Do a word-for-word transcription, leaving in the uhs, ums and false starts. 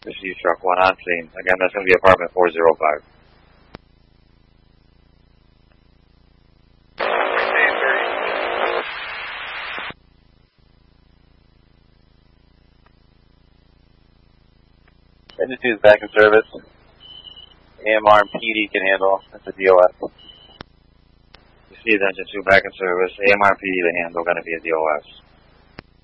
Received truck one on scene. Again, that's going to be apartment four zero five. Engine two is back in service. A M R and P D can handle. That's a D O S. Received engine two back in service. A M R and P D to handle, going to be a D O S.